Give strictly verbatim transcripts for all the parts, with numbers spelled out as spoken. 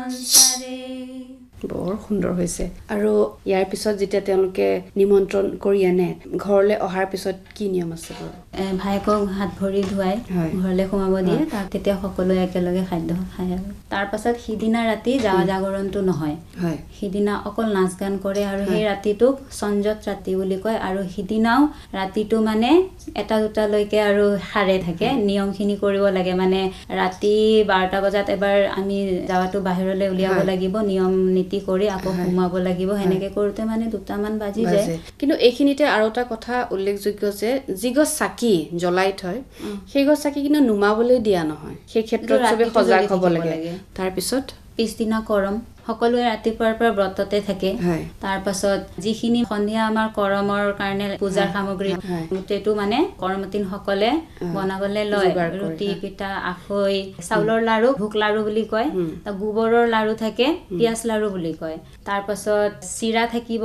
সংসাৰে বৰ সুন্দৰ হৈছে আৰু ইয়াৰ পিছত যেতিয়া তেওঁলোকে নিমন্ত্ৰণ কৰি আনে ঘৰলৈ অহাৰ পিছত কি নিয়ম আছে বাৰু ভাইকক হাত ভৰি ধুৱাই ঘৰলৈ সোমাব দিয়ে তাৰ তেতিয়া সকলোৱে একেলগে খাদ্য খায় আৰু তাৰ পাছত সিদিনা ৰাতি যাৱা জাগৰণটো নহয় সিদিনা অকল নাচ গান কৰে আৰু সেই ৰাতিটোক সঞ্জত ৰাতি বুলি কয় আৰু সিদিনাও ৰাতিটো মানে এটা দুটালৈকে আৰু হাৰে থাকে নিয়মখিনি কৰিব লাগে মানে ৰাতি বাৰটা বজাত এবাৰ আমি যাৱাটো বাহিৰলৈ উলিয়াব লাগিব নিয়ম নীতি কৰি আকৌ সোমাব লাগিব হেনেকে কৰোতে মানে দুটামান বাজি যায় কিন্তু এইখিনিতে আৰু এটা কথা উল্লেখযোগ্য যে যিগছ চাকি জ্বলাই থয় সেই গছ চাকি কিন্তু নুমাবলৈ দিয়া নহয় সেই ক্ষেত্ৰত সবে সজাগ হ'ব লাগে তাৰ পিছত পিছদিনা কৰম সকলোৱে ৰাতিপুৱাৰ পৰা ব্ৰততে থাকে তাৰ পাছত যিখিনি সন্ধিয়া আমাৰ কৰমৰ কাৰণে পূজাৰ সামগ্ৰী তেটো মানে কৰমতিন সকলে বনাবলৈ লয় ৰুটি পিঠা আখৈ চাউলৰ লাৰু ভোক লাৰু বুলি কয় তা গোবৰৰ লাৰু থাকে পিয়াজ লাৰু বুলি কয় তাৰ পাছত চিৰা থাকিব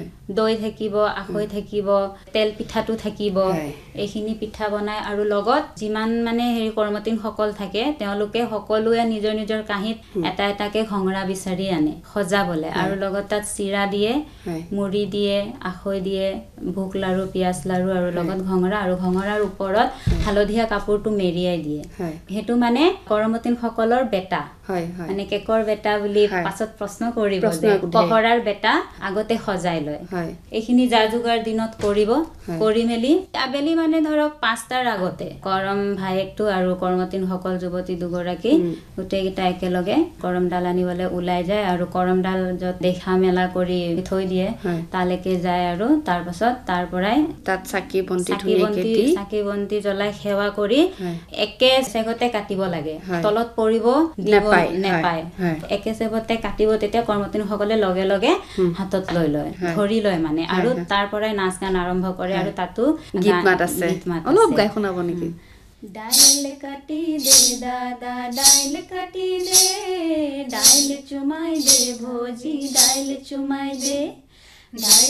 দৈ থাকিব আখৈ থাকিব তেল পিঠাটো থাকিব এইখিনি পিঠা বনাই আৰু লগত যিমান মানে হেৰি কৰমতিন সকল থাকে তেওঁলোকে সকলোৱে নিজৰ নিজৰ কাহিত এটা এটাকে ঘংৰা বিচাৰি আনে সজাবলে আৰু লগত তাত চিৰা দিয়ে মুড়ি দিয়ে আখৈ দিয়ে ভোক লাৰু পিয়াজ লাৰু আৰু লগত ঘংৰা আৰু ঘংৰাৰ ওপৰত হালধীয়া কাপোৰটো মেৰিয়াই দিয়ে হেতু মানে কৰমতিন সকলৰ বেটা মানে কেকৰ বেটা বুলি পাছত প্ৰশ্ন কৰিব যে পহৰাৰ বেটা আগতে সজাই লয় এইখিনি জাজুগাৰ দিনত কৰিব কৰি মেলি আবেলি মানে ধৰক পাঁচটাৰ আগতে কৰম ভাইকটো আৰু কৰমতিন সকল যুৱতী দুগৰাকী গোটেইকেইটা একেলগে কৰমডাল আনিবলৈ ওলাই যায় আৰু কৰমডাল যত দেখা মেলা কৰি থৈ দিয়ে তালৈকে যায় আৰু তাৰ পাছত তাৰ পৰাই তাত চাকি বন্তি ধুনীয়াকৈ দি চাকি বন্তি জ্বলাই সেৱা কৰি একে চেগতে কাটিব লাগে তলত পৰিব দিব নেপায় একে চেগতে কাটিব তেতিয়া কৰমতিন সকলে লগে লগে হাতত লৈ লয় ধৰি লয় মানে আৰু তাৰ পৰাই নাচ গান আৰম্ভ কৰে আৰু তাতো গীত মাত আছে অলপ গাই শুনাব নেকি ডাইল কাটি দে দাদা ডাইল কাটি দে ডাইল চুমাই দে ভোজি ডাইল চুমাই দে ডাইল